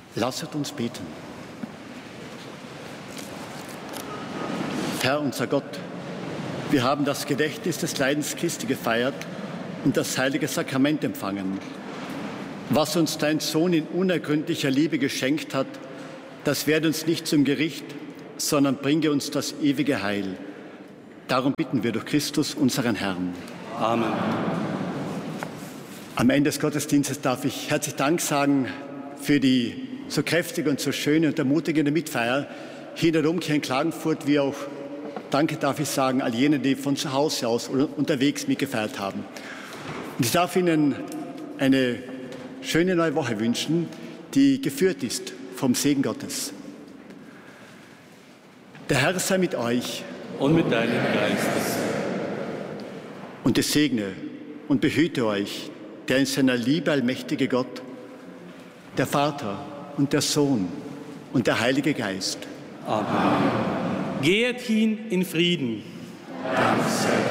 Lasset uns beten. Herr unser Gott, wir haben das Gedächtnis des Leidens Christi gefeiert und das heilige Sakrament empfangen. Was uns dein Sohn in unergründlicher Liebe geschenkt hat, das werde uns nicht zum Gericht, sondern bringe uns das ewige Heil. Darum bitten wir durch Christus, unseren Herrn. Amen. Am Ende des Gottesdienstes darf ich herzlich Dank sagen für die so kräftige und so schöne und ermutigende Mitfeier hier in der Domkirche in Klagenfurt, wie auch Danke darf ich sagen all jenen, die von zu Hause aus unterwegs mitgefeiert haben. Und ich darf Ihnen eine schöne neue Woche wünschen, die geführt ist vom Segen Gottes. Der Herr sei mit euch. Und mit deinem Geistes. Und es segne und behüte euch, der in seiner Liebe allmächtige Gott, der Vater und der Sohn und der Heilige Geist. Amen. Geht hin in Frieden. Dank sei